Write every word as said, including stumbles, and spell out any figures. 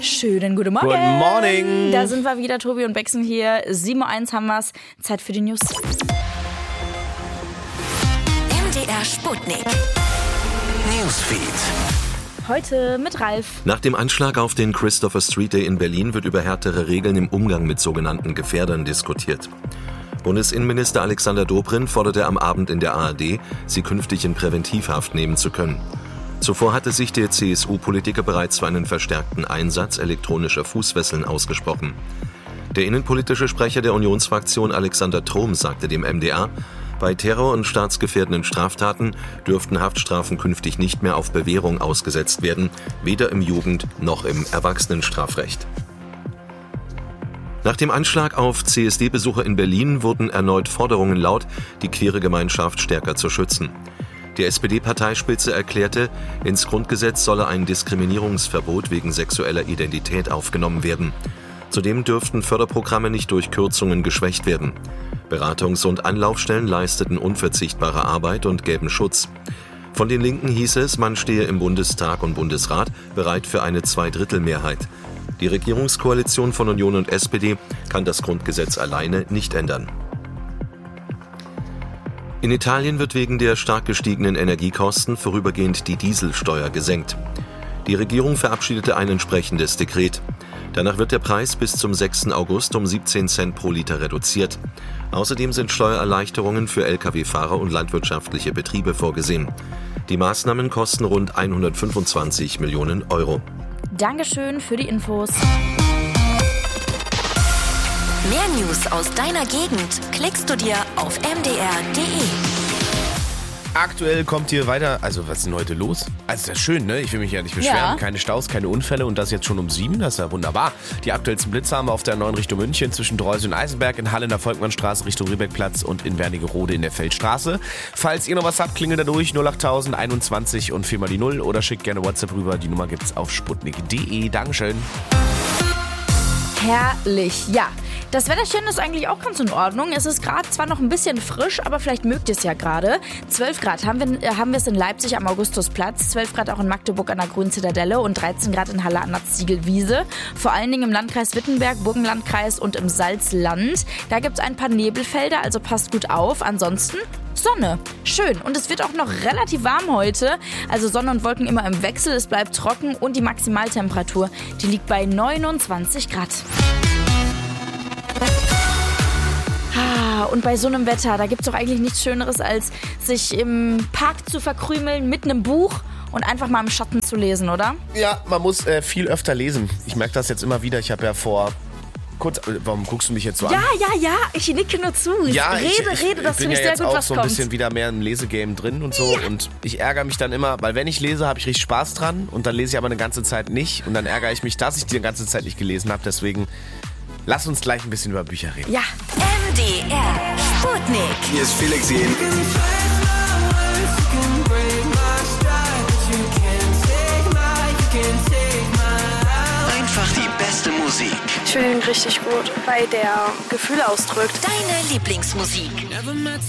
Schönen guten Morgen. Good morning. Da sind wir wieder, Tobi und Bexen hier. sieben Uhr eins haben wir's. Zeit für die News. M D R Sputnik. Newsfeed. Heute mit Ralf. Nach dem Anschlag auf den Christopher Street Day in Berlin wird über härtere Regeln im Umgang mit sogenannten Gefährdern diskutiert. Bundesinnenminister Alexander Dobrindt forderte am Abend in der A R D, sie künftig in Präventivhaft nehmen zu können. Zuvor hatte sich der C S U-Politiker bereits für einen verstärkten Einsatz elektronischer Fußfesseln ausgesprochen. Der innenpolitische Sprecher der Unionsfraktion Alexander Trom sagte dem M D R, bei Terror- und staatsgefährdenden Straftaten dürften Haftstrafen künftig nicht mehr auf Bewährung ausgesetzt werden, weder im Jugend- noch im Erwachsenenstrafrecht. Nach dem Anschlag auf C S D-Besucher in Berlin wurden erneut Forderungen laut, die queere Gemeinschaft stärker zu schützen. Die S P D-Parteispitze erklärte, ins Grundgesetz solle ein Diskriminierungsverbot wegen sexueller Identität aufgenommen werden. Zudem dürften Förderprogramme nicht durch Kürzungen geschwächt werden. Beratungs- und Anlaufstellen leisteten unverzichtbare Arbeit und gäben Schutz. Von den Linken hieß es, man stehe im Bundestag und Bundesrat bereit für eine Zweidrittelmehrheit. Die Regierungskoalition von Union und S P D kann das Grundgesetz alleine nicht ändern. In Italien wird wegen der stark gestiegenen Energiekosten vorübergehend die Dieselsteuer gesenkt. Die Regierung verabschiedete ein entsprechendes Dekret. Danach wird der Preis bis zum sechsten August um siebzehn Cent pro Liter reduziert. Außerdem sind Steuererleichterungen für L K W-Fahrer und landwirtschaftliche Betriebe vorgesehen. Die Maßnahmen kosten rund hundertfünfundzwanzig Millionen Euro. Dankeschön für die Infos. Mehr News aus deiner Gegend klickst du dir auf m d r punkt d e. Aktuell kommt hier weiter, also was ist denn heute los? Also das ist schön, ne? Ich will mich ja nicht beschweren. Ja. Keine Staus, keine Unfälle und das jetzt schon um sieben, das ist ja wunderbar. Die aktuellsten Blitze haben wir auf der neuen Richtung München zwischen Dreusel und Eisenberg, in Halle in der Volkmannstraße Richtung Riebeckplatz und in Wernigerode in der Feldstraße. Falls ihr noch was habt, klingelt da durch null achttausend einundzwanzig und viermal die null oder schickt gerne WhatsApp rüber. Die Nummer gibt's auf sputnik punkt d e. Dankeschön. Herrlich, ja. Das Wetterchen ist eigentlich auch ganz in Ordnung. Es ist gerade zwar noch ein bisschen frisch, aber vielleicht mögt ihr es ja gerade. zwölf Grad haben wir, äh, haben wir es in Leipzig am Augustusplatz, zwölf Grad auch in Magdeburg an der Grünen Zitadelle und dreizehn Grad in Halle an der Ziegelwiese. Vor allen Dingen im Landkreis Wittenberg, Burgenlandkreis und im Salzland. Da gibt es ein paar Nebelfelder, also passt gut auf. Ansonsten Sonne. Schön. Und es wird auch noch relativ warm heute. Also Sonne und Wolken immer im Wechsel. Es bleibt trocken und die Maximaltemperatur, die liegt bei neunundzwanzig Grad. Und bei so einem Wetter, da gibt es doch eigentlich nichts Schöneres, als sich im Park zu verkrümeln mit einem Buch und einfach mal im Schatten zu lesen, oder? Ja, man muss äh, viel öfter lesen. Ich merke das jetzt immer wieder. Ich habe ja vor... Kurz, warum guckst du mich jetzt so an? Ja, ja, ja, ich nicke nur zu. Ja, rede, ich, ich, rede, das ich bin finde ich ja sehr jetzt gut, auch was so ein kommt. bisschen wieder mehr im Lesegame drin und so. Ja. Und ich ärgere mich dann immer, weil wenn ich lese, habe ich richtig Spaß dran und dann lese ich aber eine ganze Zeit nicht. Und dann ärgere ich mich, dass ich die ganze Zeit nicht gelesen habe. Deswegen lass uns gleich ein bisschen über Bücher reden. Ja. M D R Sputnik. Hier ist Felix Jen. Einfach die beste Musik. Ich finde ihn richtig gut, weil der Gefühle ausdrückt. Deine Lieblingsmusik.